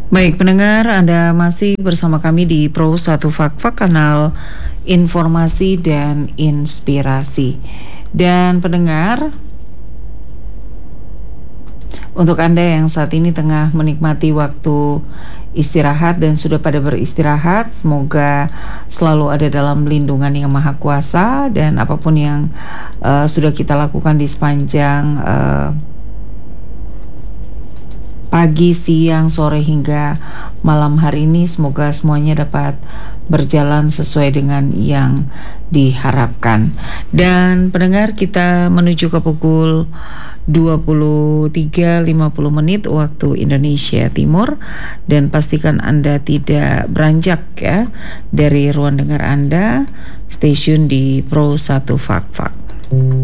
Baik pendengar, Anda masih bersama kami di Pro 1 Fak-Fak, kanal informasi dan inspirasi. Dan pendengar, untuk Anda yang saat ini tengah menikmati waktu istirahat dan sudah pada beristirahat, semoga selalu ada dalam lindungan Yang Maha Kuasa, dan apapun yang sudah kita lakukan di sepanjang pagi, siang, sore hingga malam hari ini, semoga semuanya dapat berjalan sesuai dengan yang diharapkan. Dan pendengar, kita menuju ke pukul 23.50 waktu Indonesia Timur, dan pastikan Anda tidak beranjak ya dari ruang dengar Anda, stasiun di Pro 1 Fak-Fak.